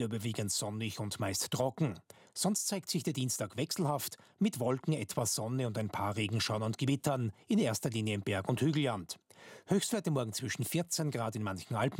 Überwiegend sonnig und meist trocken. Sonst zeigt sich der Dienstag wechselhaft, mit Wolken, etwas Sonne und ein paar Regenschauern und Gewittern, in erster Linie im Berg- und Hügelland. Höchstwerte morgen zwischen 14 Grad in manchen Alpen